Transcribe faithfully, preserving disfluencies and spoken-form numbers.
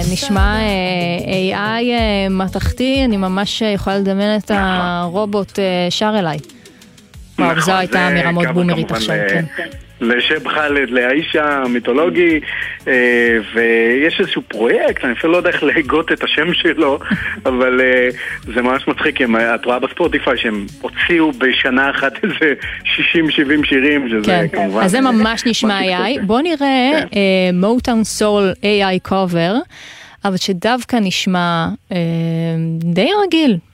נשמע איי איי מתכתי, אני ממש יכולה לדמיין את הרובוט שר אליי. וואו, זו הייתה אמירה מאוד בומרית עכשיו, כן. לשב חלד, לאיש המיתולוגי, ויש איזשהו פרויקט, אני אפילו לא יודע איך להגות את השם שלו, אבל זה ממש מצחיק, את רואה בספוטיפיי שהם הוציאו בשנה אחת איזה שישים שבעים שירים, שזה כמובן... אז זה ממש נשמע איי איי. בוא נראה Motown Soul איי איי cover, אבל שדווקא נשמע די רגיל,